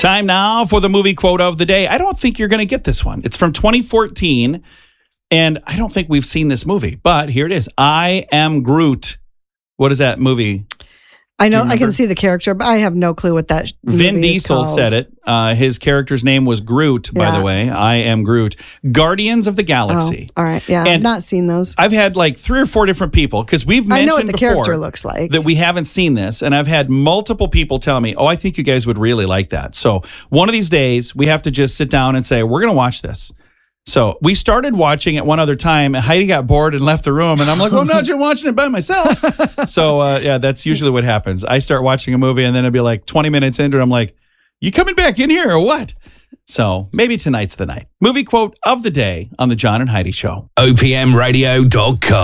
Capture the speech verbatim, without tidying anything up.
Time now for the movie quote of the day. I don't think you're going to get this one. It's from twenty fourteen, and I don't think we've seen this movie, but here it is. I Am Groot. What is that movie? I know, I can see the character, but I have no clue what that Vin movie is Diesel called. said it. Uh, his character's name was Groot, by Yeah. the way. I Am Groot. Guardians of the Galaxy. Oh, all right, yeah, And I've not seen those. I've had like three or four different people, because we've mentioned I know what the before character looks like. that we haven't seen this, and I've had multiple people tell me, oh, I think you guys would really like that. So one of these days, we have to just sit down and say, we're going to watch this. So we started watching it one other time, and Heidi got bored and left the room, and I'm like, well, I'm not just watching it by myself. so, uh, yeah, that's usually what happens. I start watching a movie, and then it'll be like twenty minutes into it, I'm like, you coming back in here or what? So maybe tonight's the night. Movie quote of the day on the John and Heidi Show. O P M radio dot com